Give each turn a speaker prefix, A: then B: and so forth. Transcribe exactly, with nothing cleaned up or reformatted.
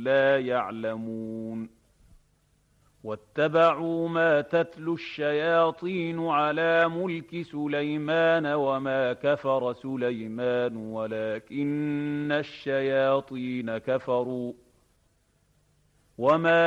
A: لَا يَعْلَمُونَ وَاتَّبَعُوا مَا تَتْلُو الشَّيَاطِينُ عَلَىٰ مُلْكِ سُلَيْمَانَ وَمَا كَفَرَ سُلَيْمَانُ وَلَٰكِنَّ الشَّيَاطِينَ كَفَرُوا وَمَا